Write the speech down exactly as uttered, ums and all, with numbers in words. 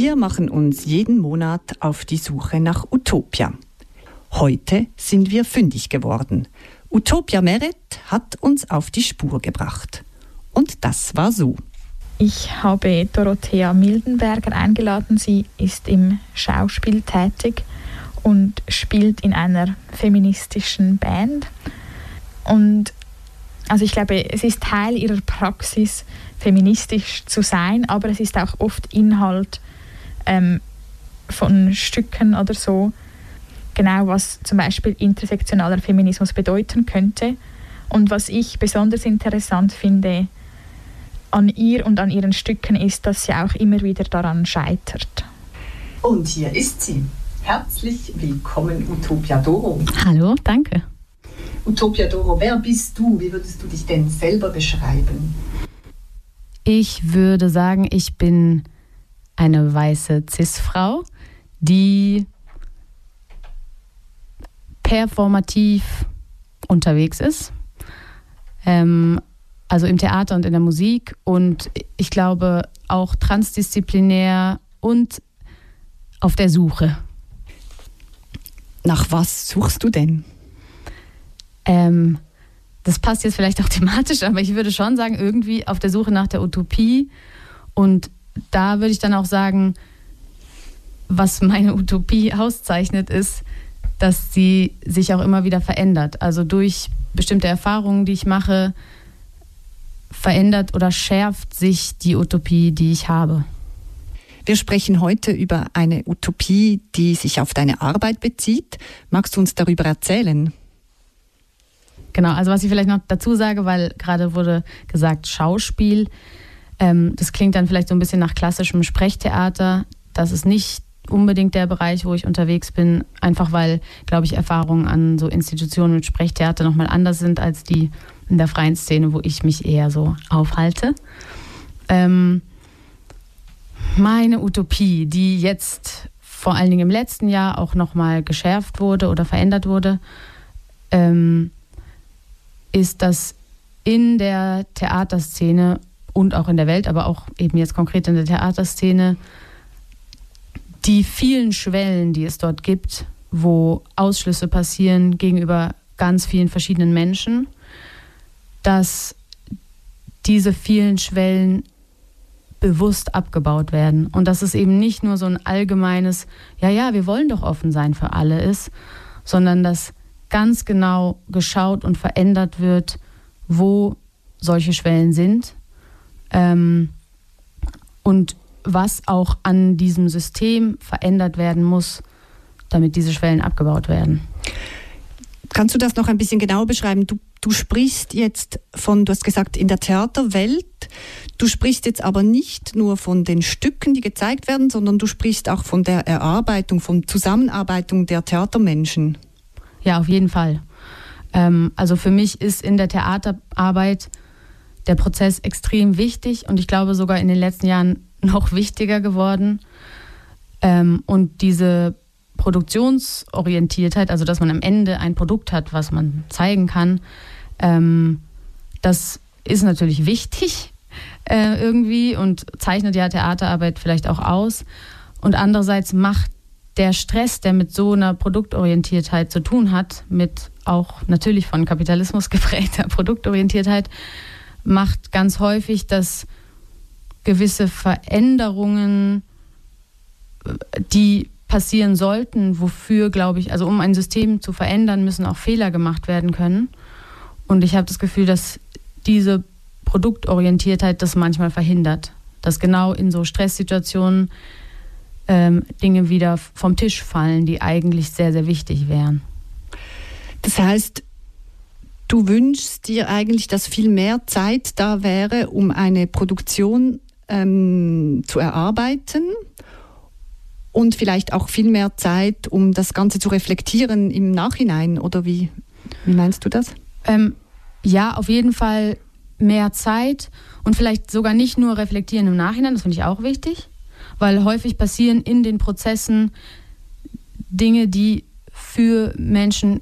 Wir machen uns jeden Monat auf die Suche nach Utopia. Heute sind wir fündig geworden. Utopia Meret hat uns auf die Spur gebracht. Und das war so. Ich habe Dorothea Mildenberger eingeladen. Sie ist im Schauspiel tätig und spielt in einer feministischen Band. Und also ich glaube, es ist Teil ihrer Praxis, feministisch zu sein, aber es ist auch oft Inhalt ähm, von Stücken oder so, genau was zum Beispiel intersektionaler Feminismus bedeuten könnte. Und was ich besonders interessant finde an ihr und an ihren Stücken ist, dass sie auch immer wieder daran scheitert. Und hier ist sie. Herzlich willkommen, Utopia Doro. Hallo, danke. Utopia Doro, wer bist du? Wie würdest du dich denn selber beschreiben? Ich würde sagen, ich bin eine weiße Cis-Frau, die performativ unterwegs ist. Ähm, also im Theater und in der Musik und ich glaube auch transdisziplinär und auf der Suche. Nach was suchst du denn? Ähm, das passt jetzt vielleicht auch thematisch, aber ich würde schon sagen, irgendwie auf der Suche nach der Utopie. Und da würde ich dann auch sagen, was meine Utopie auszeichnet, ist, dass sie sich auch immer wieder verändert. Also durch bestimmte Erfahrungen, die ich mache, verändert oder schärft sich die Utopie, die ich habe. Wir sprechen heute über eine Utopie, die sich auf deine Arbeit bezieht. Magst du uns darüber erzählen? Genau, also was ich vielleicht noch dazu sage, weil gerade wurde gesagt Schauspiel, ähm, das klingt dann vielleicht so ein bisschen nach klassischem Sprechtheater. Das ist nicht unbedingt der Bereich, wo ich unterwegs bin, einfach weil, glaube ich, Erfahrungen an so Institutionen mit Sprechtheater nochmal anders sind als die in der freien Szene, wo ich mich eher so aufhalte. Ähm, meine Utopie, die jetzt vor allen Dingen im letzten Jahr auch nochmal geschärft wurde oder verändert wurde, ähm, ist, dass in der Theaterszene und auch in der Welt, aber auch eben jetzt konkret in der Theaterszene, die vielen Schwellen, die es dort gibt, wo Ausschlüsse passieren gegenüber ganz vielen verschiedenen Menschen, dass diese vielen Schwellen bewusst abgebaut werden und dass es eben nicht nur so ein allgemeines, ja, ja, wir wollen doch offen sein für alle ist, sondern dass ganz genau geschaut und verändert wird, wo solche Schwellen sind ähm, und was auch an diesem System verändert werden muss, damit diese Schwellen abgebaut werden. Kannst du das noch ein bisschen genauer beschreiben? Du, du sprichst jetzt von, du hast gesagt, in der Theaterwelt. Du sprichst jetzt aber nicht nur von den Stücken, die gezeigt werden, sondern du sprichst auch von der Erarbeitung, von Zusammenarbeitung der Theatermenschen. Ja, auf jeden Fall. Ähm, also für mich ist in der Theaterarbeit der Prozess extrem wichtig und ich glaube sogar in den letzten Jahren noch wichtiger geworden. Ähm, und diese Produktionsorientiertheit, also dass man am Ende ein Produkt hat, was man zeigen kann, ähm, das ist natürlich wichtig äh, irgendwie und zeichnet ja Theaterarbeit vielleicht auch aus. Und andererseits macht der Stress, der mit so einer Produktorientiertheit zu tun hat, mit auch natürlich von Kapitalismus geprägter Produktorientiertheit, macht ganz häufig, dass gewisse Veränderungen, die passieren sollten, wofür, glaube ich, also um ein System zu verändern, müssen auch Fehler gemacht werden können. Und ich habe das Gefühl, dass diese Produktorientiertheit das manchmal verhindert, dass genau in so Stresssituationen ähm, Dinge wieder vom Tisch fallen, die eigentlich sehr, sehr wichtig wären. Das heißt, du wünschst dir eigentlich, dass viel mehr Zeit da wäre, um eine Produktion ähm, zu erarbeiten und vielleicht auch viel mehr Zeit, um das Ganze zu reflektieren im Nachhinein, oder wie, wie meinst du das? Ähm, ja, auf jeden Fall mehr Zeit und vielleicht sogar nicht nur reflektieren im Nachhinein, das finde ich auch wichtig, weil häufig passieren in den Prozessen Dinge, die für Menschen